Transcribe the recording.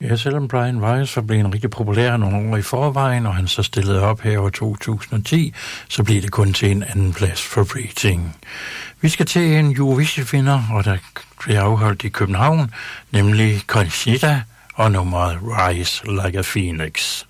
Ja, selvom Brian Weiss var blevet rigtig populær nogle år i forvejen, og han så stillede op her over 2010, så blev det kun til en anden plads for Breathing. Vi skal til en Eurovision-vinder, og der bliver afholdt i København, nemlig Conchita og nummeret Rise Like a Phoenix.